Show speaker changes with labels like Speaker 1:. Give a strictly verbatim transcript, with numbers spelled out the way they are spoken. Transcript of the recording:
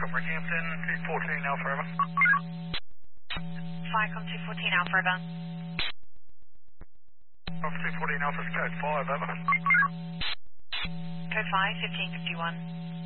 Speaker 1: Rockhampton, two fourteen Alpha Ever.
Speaker 2: Firecom two fourteen Alpha Ever.
Speaker 1: Alpha two fourteen Alpha's code five, over.
Speaker 2: Code five, fifteen fifty-one.